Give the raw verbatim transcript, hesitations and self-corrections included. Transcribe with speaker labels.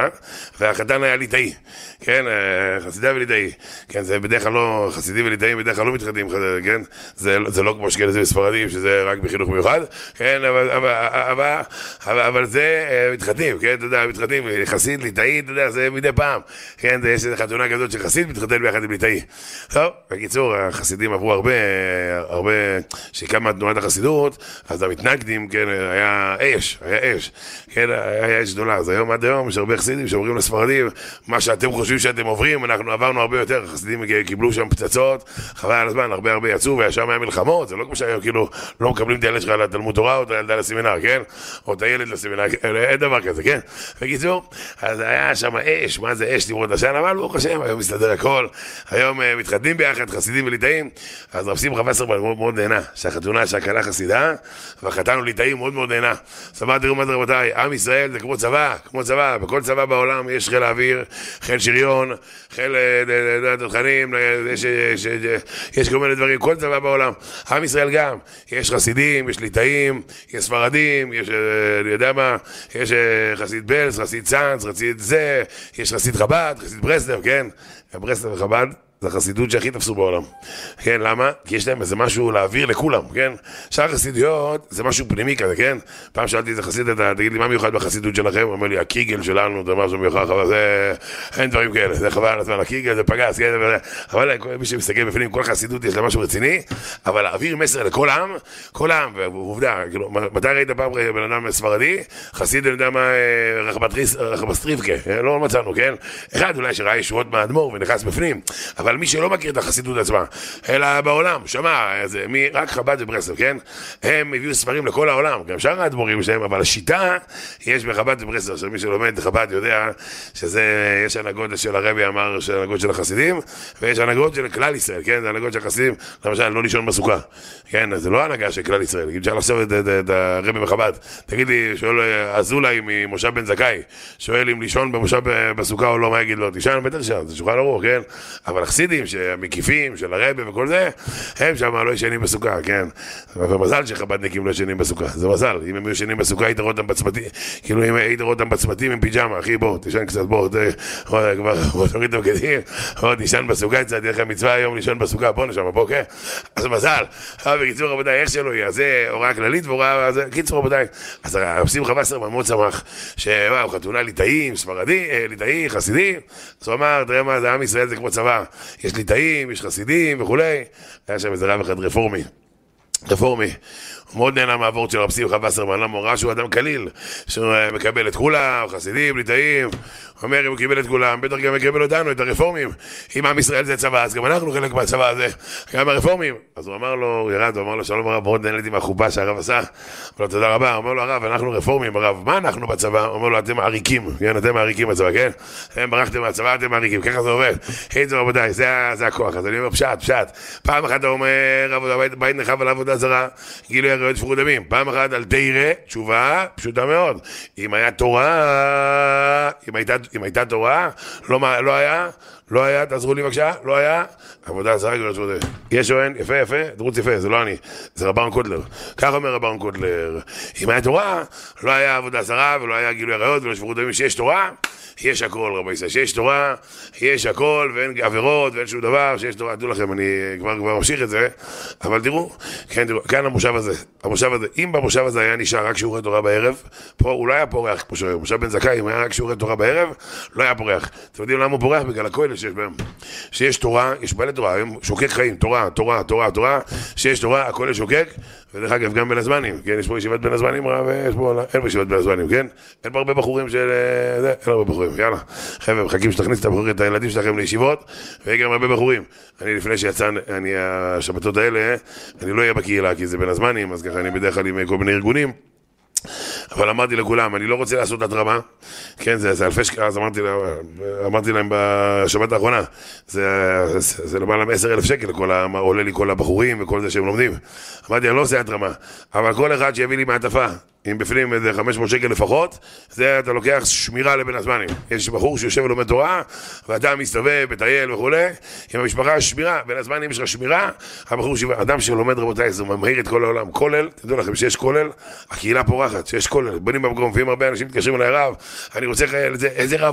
Speaker 1: חסידה, והחתן היה ליטאי, כן, חסידה וליטאי, כן, זה בדרך כלל לא, חסידים וליטאים בדרך כלל לא מתחתנים, כן, זה, זה לא כמו אשכנזים וספרדים, שזה רק בחינוך מיוחד, כן, אבל, אבל, אבל, אבל, אבל זה מתחתנים, כן, אתה יודע, מתחתנים, חסיד, ליטאי, אתה יודע, זה מדי פעם, כן, יש איזו חתונה כזאת שחסיד מתחתן ביחד עם ליטאי. טוב, בקיצור, החסידים עברו הרבה, הרבה, שקמה תנועת החסידות, אז המתנגדים, כן, היה אש, היה אש, כן, היה אש גדולה. אז היום עד היום יש הרבה חסידים שאומרים לספרדים, מה שאתם חושבים שאתם עוברים, אנחנו עברנו הרבה יותר, החסידים קיבלו שם פצצות, חבל על הזמן, הרבה הרבה יצאו, והשם היה מלחמות, זה לא כמו שהיום, כאילו, לא מקבלים את הילד שלך לתלמוד תורה, או את הילדה לסמינר, כן? או את הילד לסמינר, אין דבר כזה, כן? בקיצור, אז היה שם אש, מה זה אש, תמרות השן, אבל ברוך השם, היום מסתדר הכל, היום מתחתנים ביחד, חסידים וליטאים, אז רב שמחה וסרמן מאוד מאוד נהנה, שהחתונה שהקלה חסידה, והחתן הוא ליטאי מאוד מאוד נהנה. סבבה, תראו מה זה רבותיי, עם ישראל זה כמו צבא, כמו צבא, בכל צבא בעולם יש חיל האוויר, חיל שריון, חיל תותחנים, יש, יש, יש כל מיני דברים, כל צבא בעולם. עם ישראל גם, יש חסידים, יש ליטאים, יש ספרדים, יש, אני יודע מה, יש חסיד בלס, חסיד צאנץ, חסיד זה, יש חסיד חב"ד, חסיד ברסלב, כן? ברסלב וחב"ד זה החסידות שהכי תפסו בעולם. כן, למה? כי יש להם איזה משהו להעביר לכולם, כן? שאר החסידויות זה משהו פנימי כזה, כן? פעם שאלתי איזה חסיד, אתה תגיד לי, מה מיוחד בחסידות שלכם? הוא אומר לי, הקיגל שלנו, זה משהו מיוחד, אבל זה, אין דברים כאלה, זה חבל על הזמן, הקיגל זה פגס, כן? אבל מי שמסתכל בפנים, כל חסידות יש לה משהו רציני, אבל להעביר מסר לכל עם, כל עם, ועובדה, כאילו, מתי ראית פעם בן אדם ספרדי? חסיד, אני יודע מה, רחבסטריבקה, לא מצאנו, כן? אחד אולי שראה ישועות מהאדמו"ר ונכנס בפנים, אבל מי שלא מכיר את החסידות עצמה, אלא בעולם, שמע, זה, מי, רק חב"ד וברסלב, כן? הם הביאו ספרים לכל העולם, גם שאר האדמו"רים שלהם, אבל השיטה, יש בחב"ד וברסלב, שמי שלומד חב"ד יודע שזה, יש הנהגות של הרבי אמר, של הנהגות של החסידים, ויש הנהגות של כלל ישראל, כן? זה הנהגות של החסידים, למשל, לא לישון בסוכה, כן? זה לא הנהגה של כלל ישראל, אם אפשר לחשוב את, את, את הרבי בחב"ד, תגיד לי, שואל אזולאי ממושב בן זכאי, שואל אם לישון במושב בסוכה או לא, מה יגיד לו? תישן, בטח שם, זה שולחן ערוך, כן? אבל החסידים המקיפים של הרבי וכל זה, הם שם לא ישנים בסוכה, כן? ומזל שחב"דניקים לא ישנים בסוכה, זה מזל. אם הם ישנים בסוכה, היית רואה אותם בצמתים, כאילו אם היית רואה אותם בצמתים עם פיג'מה, אחי, בוא, תשן קצת, בוא, בוא, תוריד את הבגדים, בוא, תשן בסוכה קצת, דרך המצווה היום לישון בסוכה, בוא נשם, בוא, כן? אז מזל. אבל בקיצור, רבותיי, איך שלא יהיה, זה הוראה כללית והוראה, קיצור, רבותיי. אז רב שמחה וסרמן מאוד שמח, שוואו, חתונה ליטאים, ספרדי, ליטאי, חסידים. אז הוא אמר, תראה מה, זה עם ישראל, זה כמו צבא. יש ליטאים, יש חסידים וכולי. היה שם איזה רב אחד רפורמי. רפורמי. הוא מאוד נהנה מהעבוד של רב שמחה וסרמן, למה הוא ראה שהוא אדם קליל, שהוא מקבל את כולם, חסידים, ליטאים. הוא אומר, אם הוא קיבל את כולם, בטח גם יקבל אותנו, את הרפורמים. אם עם ישראל זה צבא, אז גם אנחנו חלק מהצבא הזה, גם הרפורמים. אז הוא אמר לו, הוא ירד, הוא אמר לו, שלום הרב, מאוד נהנתי מהחופה שהרב עשה. אמר לו, תודה רבה. הוא אומר לו, הרב, אנחנו רפורמים, הרב, מה אנחנו בצבא? הוא אומר לו, אתם עריקים, כן, אתם עריקים בצבא, כן? הם ברחתם מהצבא, אתם עריקים, ככה זה עובד. היי, זה רבותיי, זה הכוח. אז אני אומר, פשט, פשט. פעם אחת הוא אומר, בית נחב על עבודה זרה, גילוי עריות שפכו דמים. פעם אחת על תירא, תשובה פשוטה מאוד. אם היה תורה, אם הייתה, אם הייתה תורה, לא, לא היה, לא היה, תעזרו לי בבקשה, לא היה, עבודה זרה, יש או אין, יפה, יפה, דרוץ יפה, זה לא אני, זה רב אהרון קוטלר. כך אומר רב אהרון קוטלר, אם היה תורה, לא היה עבודה זרה, ולא היה גילוי עריות, ולא שפכו דמים, שיש תורה, יש הכל, רבי ישראל, שיש תורה, יש הכל, ואין עבירות, ואין שום דבר, שיש תורה, תדעו לכם, אני כבר, כבר ממשיך את זה, אבל תראו, כן, תראו, כאן המושב הזה, המושב הזה, אם במושב הזה היה נשאר רק שיעורי תורה בערב, פה הוא לא היה פורח, כמו שאומר, מושב בן זכאי, אם היה רק שיעורי תורה בערב, לא היה פורח. אתם יודעים למה הוא פורח? בגלל הכולל שיש בהם. שיש תורה, יש בעלי תורה, הם שוקק חיים, תורה, תורה, תורה, תורה, שיש תורה, הכולל שוקק, ודרך אגב, גם בין הזמנים, כן, יש פה ישיבת בין הזמנים, ויש פה, אין פה ישיבת בין הזמנים, כן? אין פה הרבה בחורים של, זה, אין הרבה בחורים, יאללה. חבר'ה, מחכים שתכניס את הבחורים, את הילדים שלכם לישיבות, וגם הרבה בחורים. אני לפני שיצא, אני, השבתות האלה, אני לא אהיה בקהילה, כי זה בין הזמנים, אז ככה אני בדרך כלל עם כל מיני ארגונים, אבל אמרתי לכולם, אני לא רוצה לעשות התרמה, כן, זה, זה אלפי שקל, אז אמרתי, אמרתי להם בשבת האחרונה, זה, זה, זה למעלה מ-עשרת אלפים שקל, כל ה, עולה לי כל הבחורים וכל זה שהם לומדים. אמרתי, אני לא עושה התרמה, אבל כל אחד שיביא לי מעטפה, אם בפנים איזה חמש מאות שקל לפחות, זה אתה לוקח שמירה לבין הזמנים. יש בחור שיושב ולומד תורה, ואדם מסתובב, מטייל וכולי, עם המשפחה יש שמירה, בין הזמנים יש לך שמירה, הבחור שיבה, אדם שלומד רבותיי, זה ממהיר את כל העולם, כולל, תדעו לכם שיש כולל, הקהילה פורחת, שיש כולל, בנים במקום, ואם הרבה אנשים מתקשרים אליי רב, אני רוצה איזה רב